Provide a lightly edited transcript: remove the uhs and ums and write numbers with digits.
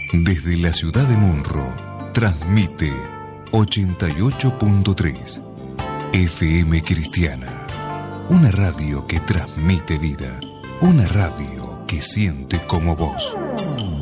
Desde la ciudad de Munro, transmite 88.3 FM Cristiana. Una radio que transmite vida. Una radio que siente como vos.